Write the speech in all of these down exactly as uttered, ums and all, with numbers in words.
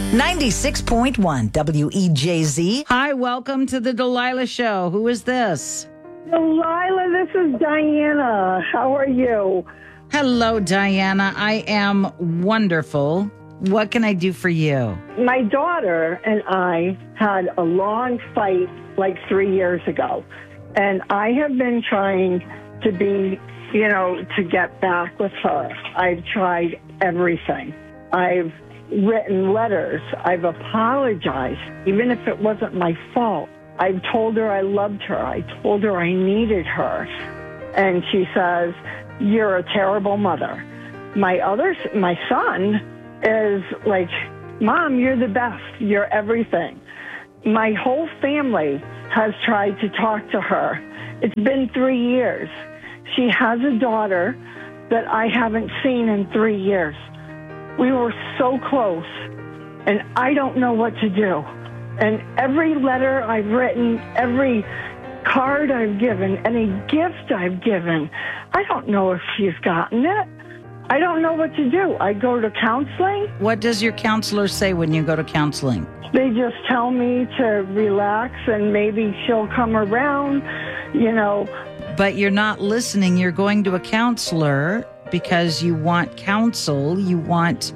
ninety-six point one W E J Z. Hi, welcome to the Delilah Show. Who is this? Delilah, this is Diana. How are you? Hello, Diana. I am wonderful. What can I do for you? My daughter and I had a long fight like three years ago. And I have been trying to be, you know, to get back with her. I've tried everything. I've written letters. I've apologized, even if it wasn't my fault. I've told her I loved her. I told her I needed her. And she says, you're a terrible mother. My other, my son is like, Mom, you're the best. You're everything. My whole family has tried to talk to her. It's been three years. She has a daughter that I haven't seen in three years. We were so close, and I don't know what to do. And every letter I've written, every card I've given, any gift I've given, I don't know if she's gotten it. I don't know what to do. I go to counseling. What does your counselor say when you go to counseling? They just tell me to relax and maybe she'll come around, you know. But you're not listening. You're going to a counselor because you want counsel. You want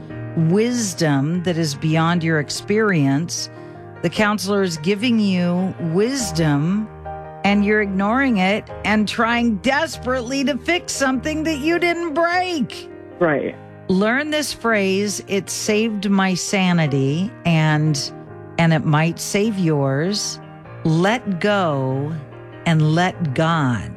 wisdom that is beyond your experience. The counselor is giving you wisdom and you're ignoring it and trying desperately to fix something that you didn't break. Right. Learn this phrase, it saved my sanity, and and it might save yours. Let go and let God.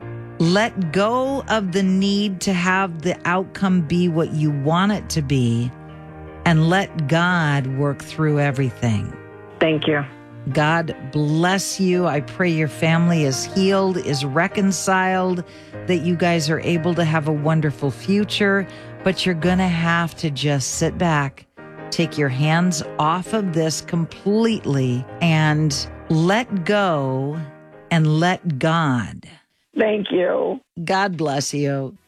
Let go of the need to have the outcome be what you want it to be, and let God work through everything. Thank you. God bless you. I pray your family is healed, is reconciled, that you guys are able to have a wonderful future. But you're going to have to just sit back, take your hands off of this completely, and let go and let God. Thank you. God bless you.